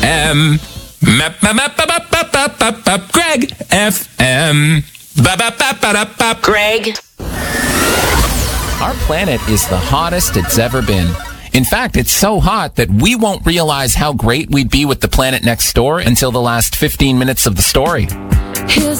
FM. Greg FM. Greg. Our planet is the hottest it's ever been. In fact, it's so hot that we won't realize how great we'd be with the planet next door until the last 15 minutes of the story. Here's